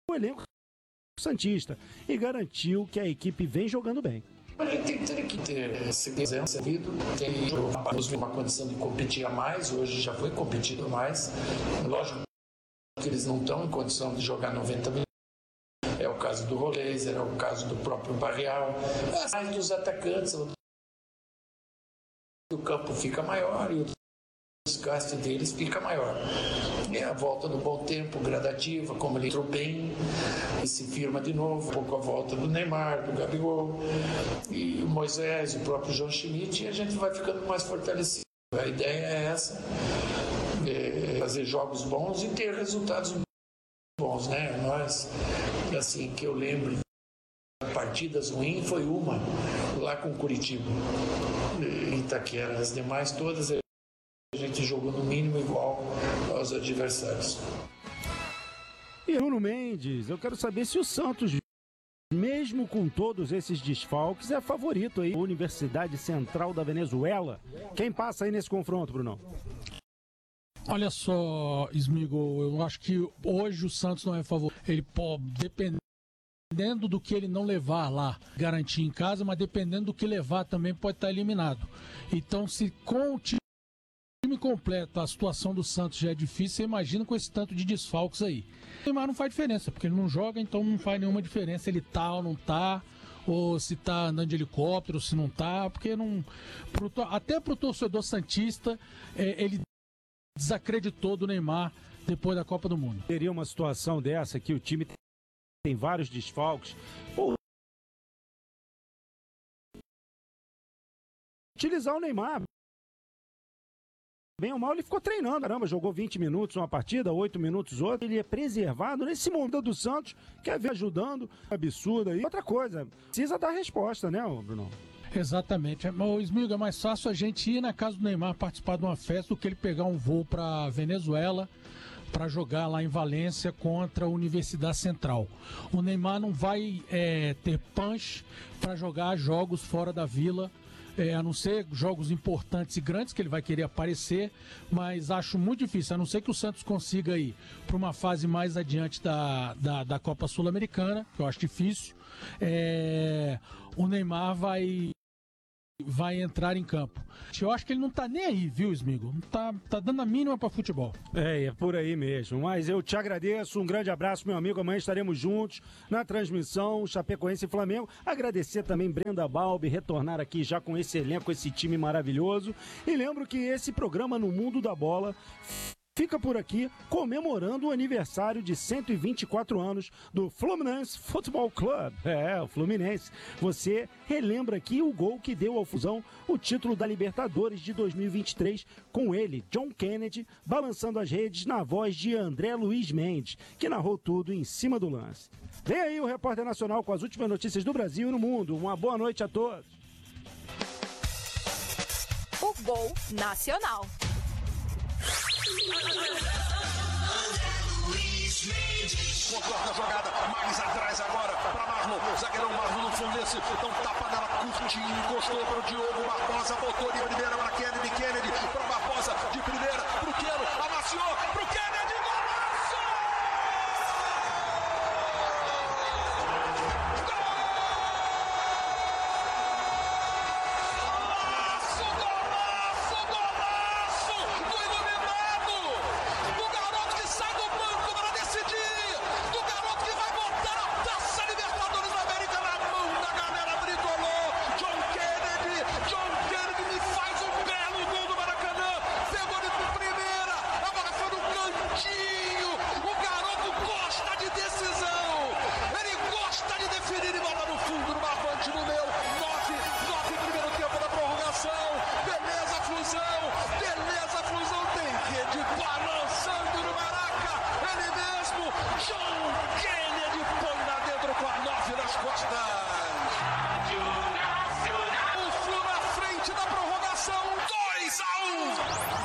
o elenco santista e garantiu que a equipe vem jogando bem. A gente tem que ter segurança servido, tem uma condição de competir a mais, hoje já foi competido a mais. Lógico que eles não estão em condição de jogar 90 minutos. É o caso do Roleiser, é o caso do próprio Barreal. As dos atacantes, o campo fica maior e o desgaste deles fica maior. É a volta do bom tempo, gradativa, como ele entrou bem e se firma de novo, um pouco a volta do Neymar, do Gabigol, e o Moisés, o próprio João Schmidt, e a gente vai ficando mais fortalecido. A ideia é essa, fazer jogos bons e ter resultados bons, né? Nós, assim, que eu lembro, partidas ruins foi uma, lá com Curitiba, Itaquera, as demais todas a gente jogou no mínimo igual aos adversários. E Bruno Mendes, eu quero saber se o Santos, mesmo com todos esses desfalques, é favorito aí. Universidade Central da Venezuela. Quem passa aí nesse confronto, Bruno? Olha só, Smigo, eu acho que hoje o Santos não é favorito. Ele pode, dependendo do que ele não levar lá, garantir em casa, mas dependendo do que levar também pode estar eliminado. Então, se com o time completo a situação do Santos já é difícil, você imagina com esse tanto de desfalques aí. Mas não faz diferença, porque ele não joga, então não faz nenhuma diferença ele tá ou não tá, ou se tá andando de helicóptero, se não tá, porque não. Até pro torcedor santista, ele desacreditou do Neymar depois da Copa do Mundo. Teria uma situação dessa que o time tem vários desfalques, ou utilizar o Neymar. Bem ou mal, ele ficou treinando, caramba, jogou 20 minutos uma partida, 8 minutos outra, ele é preservado nesse momento do Santos, quer ver ajudando, absurdo aí. Outra coisa, precisa dar resposta, né, Bruno? Exatamente, o Smigo, é mais fácil a gente ir na casa do Neymar participar de uma festa do que ele pegar um voo para Venezuela para jogar lá em Valência contra a Universidade Central. O Neymar não vai ter punch para jogar jogos fora da Vila, a não ser jogos importantes e grandes que ele vai querer aparecer, mas acho muito difícil, a não ser que o Santos consiga ir para uma fase mais adiante da Copa Sul-Americana, que eu acho difícil, o Neymar vai entrar em campo. Eu acho que ele não tá nem aí, viu, Smigo? Não tá dando a mínima para futebol. É por aí mesmo. Mas eu te agradeço, um grande abraço, meu amigo. Amanhã estaremos juntos na transmissão Chapecoense e Flamengo. Agradecer também Brenda Balbi, retornar aqui já com esse elenco, esse time maravilhoso. E lembro que esse programa No Mundo da Bola fica por aqui comemorando o aniversário de 124 anos do Fluminense Futebol Club. O Fluminense. Você relembra aqui o gol que deu ao Fusão o título da Libertadores de 2023, com ele, John Kennedy, balançando as redes na voz de André Luiz Mendes, que narrou tudo em cima do lance. Vem aí o Repórter Nacional com as últimas notícias do Brasil e no mundo. Uma boa noite a todos. O Gol Nacional. Contorna a jogada, mais atrás agora para Marlon, zagueirão Marlon no Fluminense, então tapa nela, curtinho, encostou para o Diogo Barbosa, botou de primeira para Kennedy para Barbosa, de primeira para o Queiro, amaciou para o Kennedy, golaço! Golaço do Iluminado, do garoto que sai do banco para decidir, do garoto que vai botar a Taça Libertadores da América na mão da galera tricolor. John Kennedy me faz um belo gol do Maracanã, pegou de primeira, a bola foi no cantinho, o garoto gosta de decisão, ele gosta de definir e bola no fundo, numa avante no meu, 9 primeiro tempo da prorrogação, beleza Flusão, tem rede balançando no Maraca, ele mesmo, John Kennedy põe lá dentro com a 9 nas costas. O Flu na frente da prorrogação, 2-1.